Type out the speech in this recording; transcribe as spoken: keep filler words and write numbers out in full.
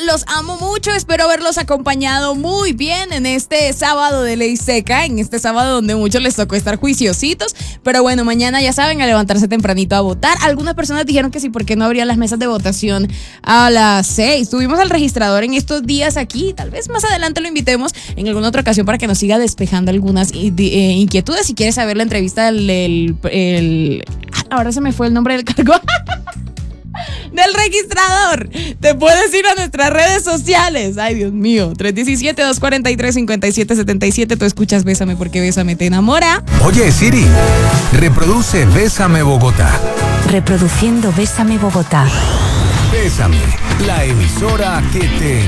los amo mucho. Espero haberlos acompañado muy bien en este sábado de ley seca, en este sábado donde muchos les tocó estar juiciositos. Pero bueno, mañana ya saben, a levantarse tempranito a votar. Algunas personas dijeron que sí, ¿por qué no abrían las mesas de votación a las seis? Tuvimos al registrador en estos días aquí. Tal vez más adelante lo invitemos en alguna otra ocasión para que nos siga despejando algunas eh, inquietudes. Si quieres saber la entrevista del... El, el, ahora se me fue el nombre del cargo. Del registrador. Te puedes ir a nuestras redes sociales. Ay, Dios mío. tres uno siete, dos cuatro tres, cinco siete siete siete. Tú escuchas Bésame porque Bésame te enamora. Oye, Siri, reproduce Bésame Bogotá. Reproduciendo Bésame Bogotá. Bésame, la emisora que te